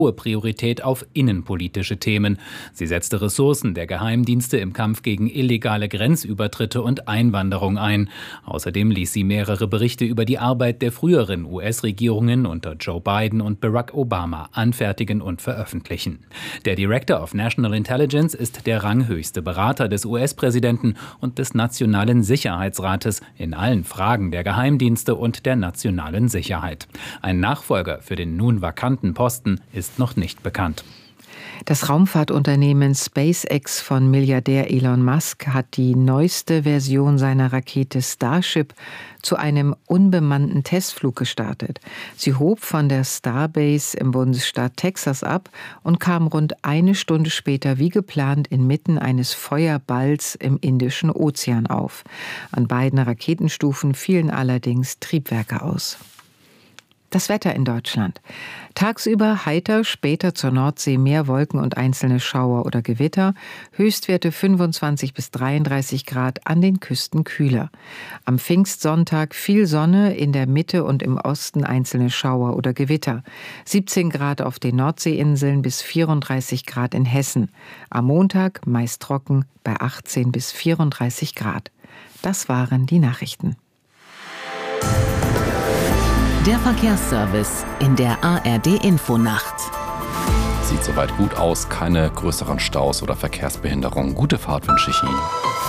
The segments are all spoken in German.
hohe Priorität auf innenpolitische Themen. Sie setzte Ressourcen der Geheimdienste im Kampf gegen illegale Grenzübertritte und Einwanderung ein. Außerdem ließ sie mehrere Berichte über die Arbeit der früheren US-Regierungen unter Joe Biden und Barack Obama anfertigen und veröffentlichen. Der Director of National Intelligence ist der ranghöchste Berater des US-Präsidenten und des Nationalen Sicherheitsrates in allen Fragen der Geheimdienste und der nationalen Sicherheit. Ein Nachfolger für den nun vakanten Posten ist noch nicht bekannt. Das Raumfahrtunternehmen SpaceX von Milliardär Elon Musk hat die neueste Version seiner Rakete Starship zu einem unbemannten Testflug gestartet. Sie hob von der Starbase im Bundesstaat Texas ab und kam rund eine Stunde später wie geplant inmitten eines Feuerballs im Indischen Ozean auf. An beiden Raketenstufen fielen allerdings Triebwerke aus. Das Wetter in Deutschland. Tagsüber heiter, später zur Nordsee mehr Wolken und einzelne Schauer oder Gewitter. Höchstwerte 25 bis 33 Grad, an den Küsten kühler. Am Pfingstsonntag viel Sonne, in der Mitte und im Osten einzelne Schauer oder Gewitter. 17 Grad auf den Nordseeinseln bis 34 Grad in Hessen. Am Montag meist trocken bei 18 bis 34 Grad. Das waren die Nachrichten. Der Verkehrsservice in der ARD-Infonacht. Sieht soweit gut aus, keine größeren Staus oder Verkehrsbehinderungen. Gute Fahrt wünsche ich Ihnen.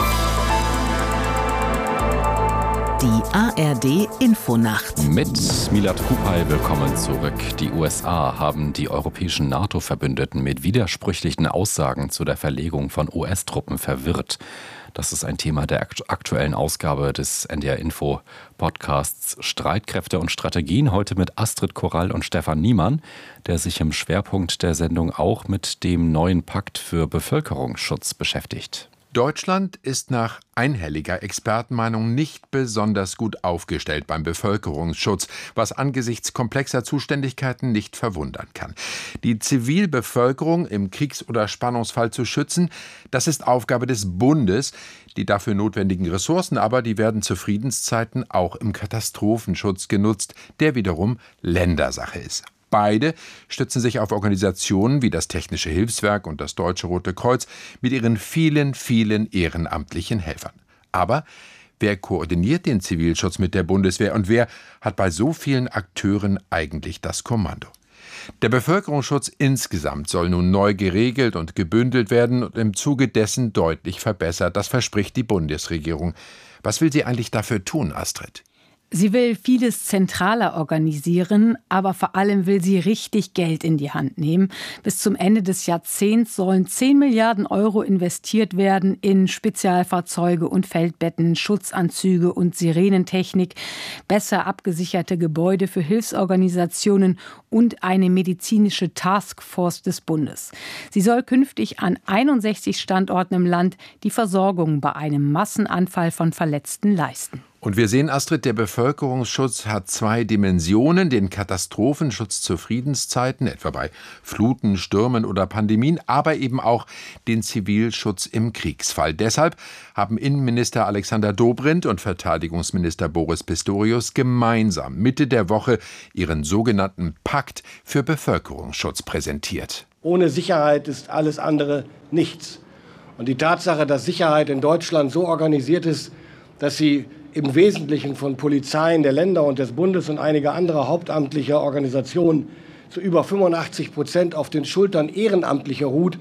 Die ARD-Infonacht. Mit Milad Kupay willkommen zurück. Die USA haben die europäischen NATO-Verbündeten mit widersprüchlichen Aussagen zu der Verlegung von US-Truppen verwirrt. Das ist ein Thema der aktuellen Ausgabe des NDR Info Podcasts Streitkräfte und Strategien. Heute mit Astrid Korall und Stefan Niemann, der sich im Schwerpunkt der Sendung auch mit dem neuen Pakt für Bevölkerungsschutz beschäftigt. Deutschland ist nach einhelliger Expertenmeinung nicht besonders gut aufgestellt beim Bevölkerungsschutz, was angesichts komplexer Zuständigkeiten nicht verwundern kann. Die Zivilbevölkerung im Kriegs- oder Spannungsfall zu schützen, das ist Aufgabe des Bundes. Die dafür notwendigen Ressourcen aber, die werden zu Friedenszeiten auch im Katastrophenschutz genutzt, der wiederum Ländersache ist. Beide stützen sich auf Organisationen wie das Technische Hilfswerk und das Deutsche Rote Kreuz mit ihren vielen, vielen ehrenamtlichen Helfern. Aber wer koordiniert den Zivilschutz mit der Bundeswehr und wer hat bei so vielen Akteuren eigentlich das Kommando? Der Bevölkerungsschutz insgesamt soll nun neu geregelt und gebündelt werden und im Zuge dessen deutlich verbessert. Das verspricht die Bundesregierung. Was will sie eigentlich dafür tun, Astrid? Sie will vieles zentraler organisieren, aber vor allem will sie richtig Geld in die Hand nehmen. Bis zum Ende des Jahrzehnts sollen 10 Milliarden Euro investiert werden in Spezialfahrzeuge und Feldbetten, Schutzanzüge und Sirenentechnik, besser abgesicherte Gebäude für Hilfsorganisationen und eine medizinische Taskforce des Bundes. Sie soll künftig an 61 Standorten im Land die Versorgung bei einem Massenanfall von Verletzten leisten. Und wir sehen, Astrid, der Bevölkerungsschutz hat zwei Dimensionen. Den Katastrophenschutz zu Friedenszeiten, etwa bei Fluten, Stürmen oder Pandemien, aber eben auch den Zivilschutz im Kriegsfall. Deshalb haben Innenminister Alexander Dobrindt und Verteidigungsminister Boris Pistorius gemeinsam Mitte der Woche ihren sogenannten Pakt für Bevölkerungsschutz präsentiert. Ohne Sicherheit ist alles andere nichts. Und die Tatsache, dass Sicherheit in Deutschland so organisiert ist, dass sie im Wesentlichen von Polizeien der Länder und des Bundes und einiger anderer hauptamtlicher Organisationen zu über 85% auf den Schultern Ehrenamtlicher ruht,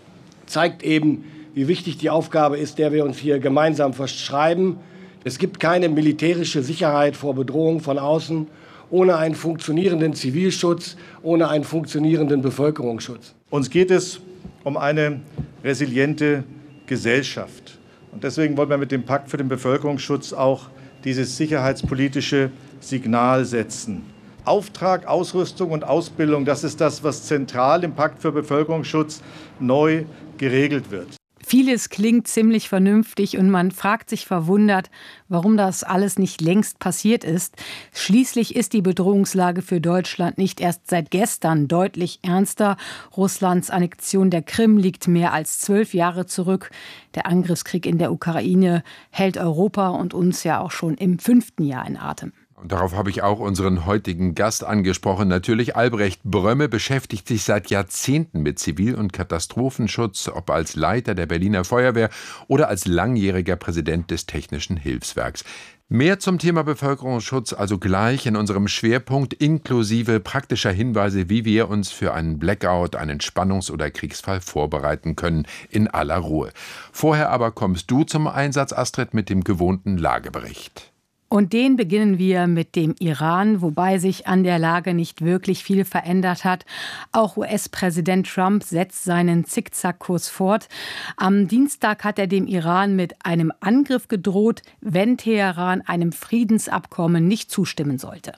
zeigt eben, wie wichtig die Aufgabe ist, der wir uns hier gemeinsam verschreiben. Es gibt keine militärische Sicherheit vor Bedrohung von außen ohne einen funktionierenden Zivilschutz, ohne einen funktionierenden Bevölkerungsschutz. Uns geht es um eine resiliente Gesellschaft. Und deswegen wollen wir mit dem Pakt für den Bevölkerungsschutz auch dieses sicherheitspolitische Signal setzen. Auftrag, Ausrüstung und Ausbildung, das ist das, was zentral im Pakt für Bevölkerungsschutz neu geregelt wird. Vieles klingt ziemlich vernünftig und man fragt sich verwundert, warum das alles nicht längst passiert ist. Schließlich ist die Bedrohungslage für Deutschland nicht erst seit gestern deutlich ernster. Russlands Annexion der Krim liegt mehr als 12 Jahre zurück. Der Angriffskrieg in der Ukraine hält Europa und uns ja auch schon im 5. Jahr in Atem. Und darauf habe ich auch unseren heutigen Gast angesprochen. Natürlich, Albrecht Brömme beschäftigt sich seit Jahrzehnten mit Zivil- und Katastrophenschutz, ob als Leiter der Berliner Feuerwehr oder als langjähriger Präsident des Technischen Hilfswerks. Mehr zum Thema Bevölkerungsschutz also gleich in unserem Schwerpunkt inklusive praktischer Hinweise, wie wir uns für einen Blackout, einen Spannungs- oder Kriegsfall vorbereiten können, in aller Ruhe. Vorher aber kommst du zum Einsatz, Astrid, mit dem gewohnten Lagebericht. Und den beginnen wir mit dem Iran, wobei sich an der Lage nicht wirklich viel verändert hat. Auch US-Präsident Trump setzt seinen Zickzackkurs fort. Am Dienstag hat er dem Iran mit einem Angriff gedroht, wenn Teheran einem Friedensabkommen nicht zustimmen sollte.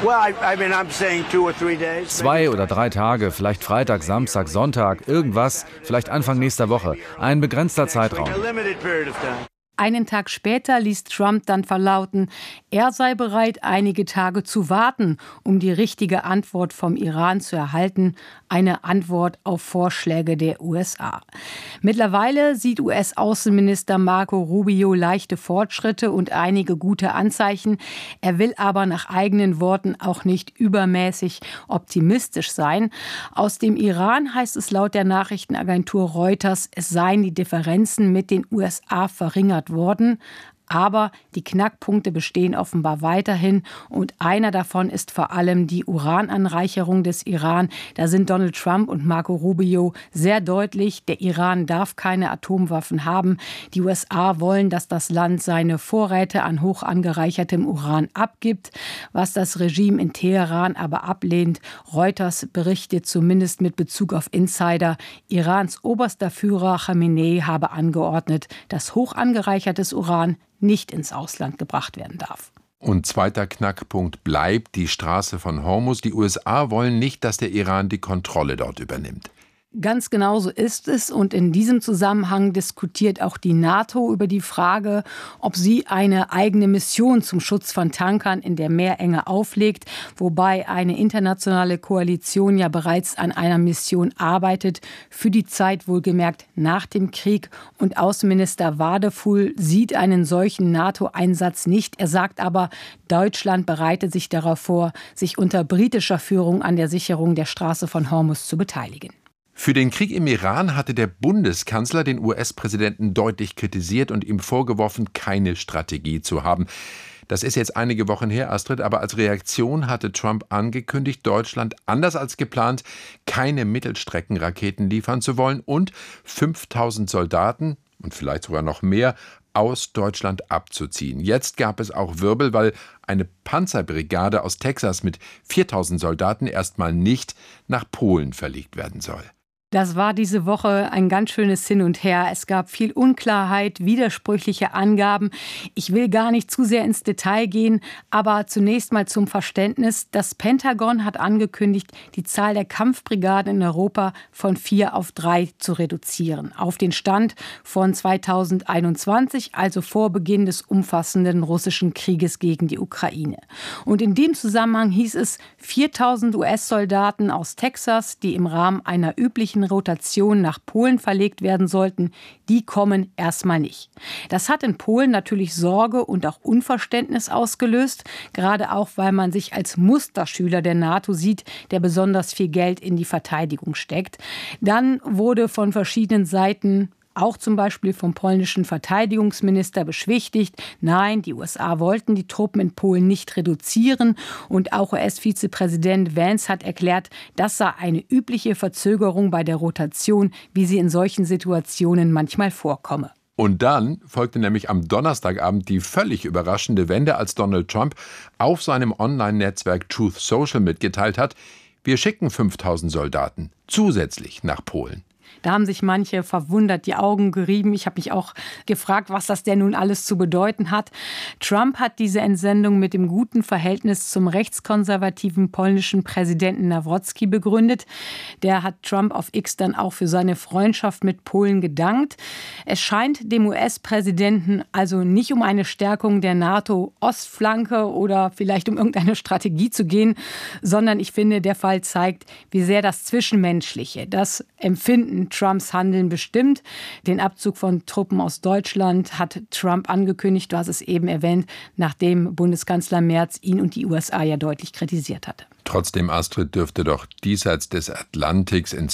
2 oder 3 Tage, vielleicht Freitag, Samstag, Sonntag, irgendwas, vielleicht Anfang nächster Woche. Ein begrenzter Zeitraum. Einen Tag später ließ Trump dann verlauten, er sei bereit, einige Tage zu warten, um die richtige Antwort vom Iran zu erhalten, eine Antwort auf Vorschläge der USA. Mittlerweile sieht US-Außenminister Marco Rubio leichte Fortschritte und einige gute Anzeichen. Er will aber nach eigenen Worten auch nicht übermäßig optimistisch sein. Aus dem Iran heißt es laut der Nachrichtenagentur Reuters, es seien die Differenzen mit den USA verringert worden. Aber die Knackpunkte bestehen offenbar weiterhin und einer davon ist vor allem die Urananreicherung des Iran. Da sind Donald Trump und Marco Rubio sehr deutlich, der Iran darf keine Atomwaffen haben. Die USA wollen, dass das Land seine Vorräte an hoch angereichertem Uran abgibt, was das Regime in Teheran aber ablehnt. Reuters berichtet zumindest mit Bezug auf Insider, Irans oberster Führer Khamenei habe angeordnet, dass hoch angereichertes Uran nicht ins Ausland gebracht werden darf. Und zweiter Knackpunkt bleibt die Straße von Hormuz. Die USA wollen nicht, dass der Iran die Kontrolle dort übernimmt. Ganz genau so ist es. Und in diesem Zusammenhang diskutiert auch die NATO über die Frage, ob sie eine eigene Mission zum Schutz von Tankern in der Meerenge auflegt, wobei eine internationale Koalition ja bereits an einer Mission arbeitet, für die Zeit wohlgemerkt nach dem Krieg. Und Außenminister Wadefuhl sieht einen solchen NATO-Einsatz nicht. Er sagt aber, Deutschland bereitet sich darauf vor, sich unter britischer Führung an der Sicherung der Straße von Hormuz zu beteiligen. Für den Krieg im Iran hatte der Bundeskanzler den US-Präsidenten deutlich kritisiert und ihm vorgeworfen, keine Strategie zu haben. Das ist jetzt einige Wochen her, Astrid, aber als Reaktion hatte Trump angekündigt, Deutschland, anders als geplant, keine Mittelstreckenraketen liefern zu wollen und 5000 Soldaten und vielleicht sogar noch mehr aus Deutschland abzuziehen. Jetzt gab es auch Wirbel, weil eine Panzerbrigade aus Texas mit 4000 Soldaten erstmal nicht nach Polen verlegt werden soll. Das war diese Woche ein ganz schönes Hin und Her. Es gab viel Unklarheit, widersprüchliche Angaben. Ich will gar nicht zu sehr ins Detail gehen, aber zunächst mal zum Verständnis. Das Pentagon hat angekündigt, die Zahl der Kampfbrigaden in Europa von 4 auf 3 zu reduzieren. Auf den Stand von 2021, also vor Beginn des umfassenden russischen Krieges gegen die Ukraine. Und in dem Zusammenhang hieß es, 4000 US-Soldaten aus Texas, die im Rahmen einer üblichen Rotation nach Polen verlegt werden sollten, die kommen erstmal nicht. Das hat in Polen natürlich Sorge und auch Unverständnis ausgelöst, gerade auch, weil man sich als Musterschüler der NATO sieht, der besonders viel Geld in die Verteidigung steckt. Dann wurde von verschiedenen Seiten auch zum Beispiel vom polnischen Verteidigungsminister beschwichtigt, nein, die USA wollten die Truppen in Polen nicht reduzieren. Und auch US-Vizepräsident Vance hat erklärt, das sei eine übliche Verzögerung bei der Rotation, wie sie in solchen Situationen manchmal vorkomme. Und dann folgte nämlich am Donnerstagabend die völlig überraschende Wende, als Donald Trump auf seinem Online-Netzwerk Truth Social mitgeteilt hat, wir schicken 5000 Soldaten zusätzlich nach Polen. Da haben sich manche verwundert die Augen gerieben. Ich habe mich auch gefragt, was das denn nun alles zu bedeuten hat. Trump hat diese Entsendung mit dem guten Verhältnis zum rechtskonservativen polnischen Präsidenten Nawrocki begründet. Der hat Trump auf X dann auch für seine Freundschaft mit Polen gedankt. Es scheint dem US-Präsidenten also nicht um eine Stärkung der NATO-Ostflanke oder vielleicht um irgendeine Strategie zu gehen, sondern ich finde, der Fall zeigt, wie sehr das Zwischenmenschliche, das Empfinden Präsidenten Trumps Handeln bestimmt. Den Abzug von Truppen aus Deutschland hat Trump angekündigt, du hast es eben erwähnt, nachdem Bundeskanzler Merz ihn und die USA ja deutlich kritisiert hatte. Trotzdem, Astrid, dürfte doch diesseits des Atlantiks in